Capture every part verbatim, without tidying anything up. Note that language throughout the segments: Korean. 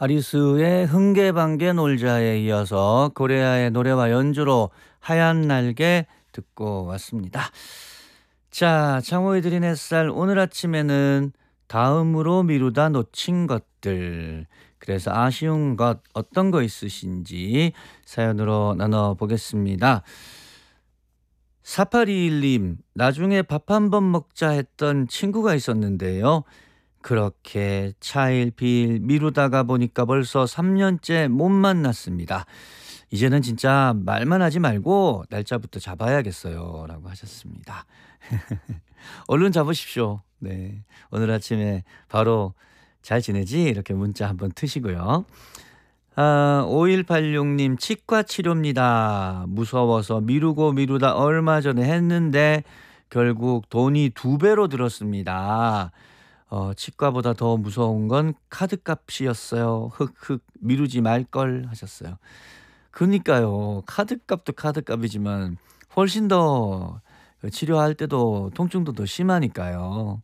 아리스의 흥계방개 놀자에 이어서 고레아의 노래와 연주로 하얀 날개 듣고 왔습니다. 자, 창호의 드린 햇살 오늘 아침에는 다음으로 미루다 놓친 것들, 그래서 아쉬운 것 어떤 거 있으신지 사연으로 나눠보겠습니다. 사팔이일 님, 나중에 밥 한 번 먹자 했던 친구가 있었는데요. 그렇게 차일피일 미루다가 보니까 벌써 삼 년째 못 만났습니다. 이제는 진짜 말만 하지 말고 날짜부터 잡아야겠어요. 라고 하셨습니다. 얼른 잡으십시오. 네. 오늘 아침에 바로 잘 지내지? 이렇게 문자 한번 트시고요. 아, 오일팔육 님, 치과 치료입니다. 무서워서 미루고 미루다 얼마 전에 했는데 결국 돈이 두 배로 들었습니다. 어, 치과보다 더 무서운 건 카드값이었어요. 흑흑 미루지 말걸 하셨어요. 그러니까요. 카드값도 카드값이지만 훨씬 더 치료할 때도 통증도 더 심하니까요.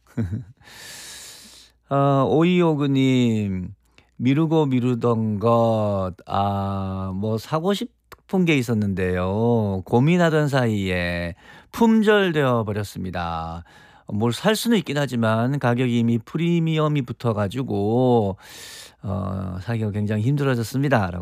어, 오이오구 님, 미루고 미루던 것, 아, 뭐 사고 싶은 게 있었는데요. 고민하던 사이에 품절되어 버렸습니다. 뭘 살 수는 있긴 하지만 가격이 이미 프리미엄이 붙어가지고 어, 사기가 굉장히 힘들어졌습니다. 라고